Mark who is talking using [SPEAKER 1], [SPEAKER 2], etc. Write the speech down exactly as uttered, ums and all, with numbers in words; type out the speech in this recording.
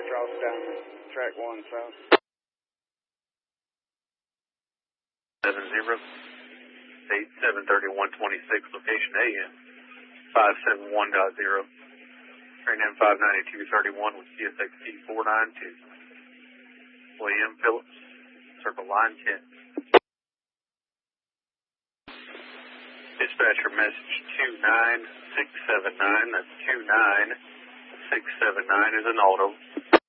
[SPEAKER 1] cross down track one south.
[SPEAKER 2] Seven zero eight seven thirty one twenty six location A M five seven one dot zero. Train M five ninety two thirty one with C S X T four nine two. William Phillips, circle line ten. Dispatcher message two nine six seven nine. That's two nine six seven nine is an auto.